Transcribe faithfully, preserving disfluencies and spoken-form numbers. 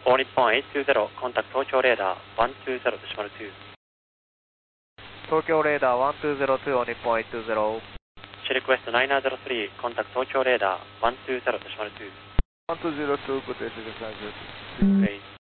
オー日本はちにーコンタクト東京レーダーいちにーデシマルに。 東京レーダーいちにーゼロに、オー日本いちにーゼロ。 シェリクエストきゅうゼロさん、コンタクト東京レーダーいちにーゼロデシマルに。 いちにーゼロに、固定してください。 Okay.